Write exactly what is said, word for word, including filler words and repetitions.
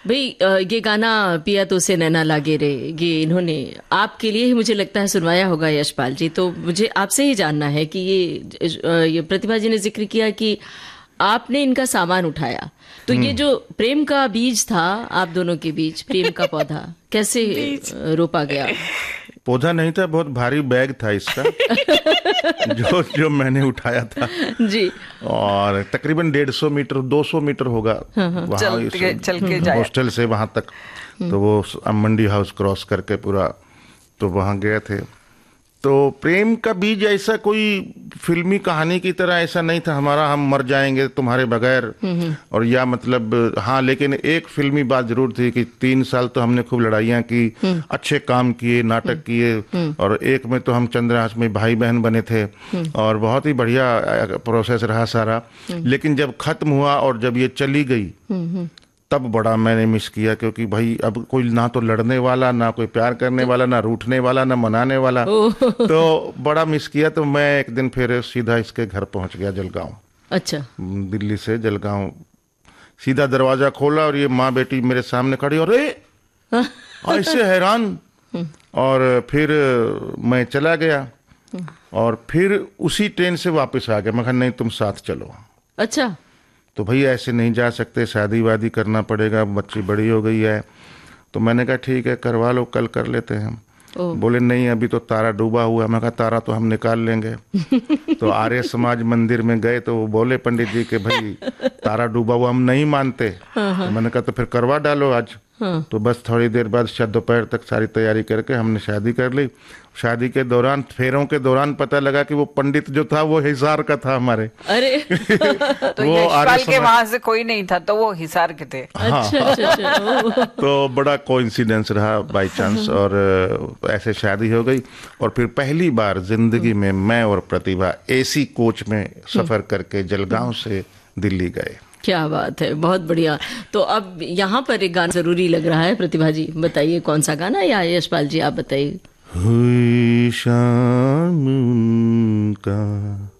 भाई ये गाना पिया तो से नैना लागे रे, ये इन्होंने आपके लिए ही मुझे लगता है सुनवाया होगा यशपाल जी। तो मुझे आपसे ही जानना है कि ये, ये प्रतिभा जी ने जिक्र किया कि आपने इनका सामान उठाया, तो ये जो प्रेम का बीज था आप दोनों के बीच, प्रेम का पौधा कैसे रोपा गया? पौधा नहीं था, बहुत भारी बैग था इसका जो जो मैंने उठाया था जी। और तकरीबन डेढ़ सौ मीटर दो सौ मीटर होगा हाँ हाँ, वहाँ चल के, चल के जाए हॉस्टल से वहाँ तक। तो वो मंडी हाउस क्रॉस करके पूरा तो वहाँ गए थे। तो प्रेम का बीज ऐसा कोई फिल्मी कहानी की तरह ऐसा नहीं था हमारा, हम मर जाएंगे तुम्हारे बगैर और या मतलब हाँ, लेकिन एक फिल्मी बात जरूर थी कि तीन साल तो हमने खूब लड़ाइयाँ की, अच्छे काम किए, नाटक किए, और एक में तो हम चंद्रहास में भाई बहन बने थे और बहुत ही बढ़िया प्रोसेस रहा सारा। लेकिन जब खत्म हुआ और जब ये चली गई तब बड़ा मैंने मिस किया, क्योंकि भाई अब कोई ना तो लड़ने वाला, ना कोई प्यार करने वाला, ना रूठने वाला, ना मनाने वाला, तो बड़ा मिस किया। तो मैं एक दिन फिर सीधा इसके घर पहुंच गया जलगांव। अच्छा। दिल्ली से जलगांव सीधा दरवाजा खोला और ये माँ बेटी मेरे सामने खड़ी और ए ऐसे हैरान। और फिर मैं चला गया और फिर उसी ट्रेन से वापस आ गया। मैं कहा नहीं तुम साथ चलो। अच्छा। तो भैया ऐसे नहीं जा सकते, शादी वादी करना पड़ेगा, बच्ची बड़ी हो गई है। तो मैंने कहा ठीक है करवा लो, कल कर लेते हैं हम। बोले नहीं अभी तो तारा डूबा हुआ। मैं कहा तारा तो हम निकाल लेंगे। तो आर्य समाज मंदिर में गए तो वो बोले पंडित जी के भाई तारा डूबा हुआ हम नहीं मानते। तो मैंने कहा तो फिर करवा डालो आज। तो बस थोड़ी देर बाद शायद दोपहर तक सारी तैयारी करके हमने शादी कर ली। शादी के दौरान फेरों के दौरान पता लगा कि वो पंडित जो था वो हिसार का था हमारे। अरे तो वो यशपाल के वहां से कोई नहीं था तो वो हिसार के थे। हाँ। अच्छा, अच्छा, अच्छा। तो बड़ा कोइंसिडेंस रहा बाय चांस और ऐसे शादी हो गई। और फिर पहली बार जिंदगी में मैं और प्रतिभा एसी कोच में सफर करके जलगांव से दिल्ली गए। क्या बात है, बहुत बढ़िया। तो अब यहाँ पर एक गाना जरूरी लग रहा है। प्रतिभा जी बताइए कौन सा गाना, या यशपाल जी आप बताइए। हुई शाम उनका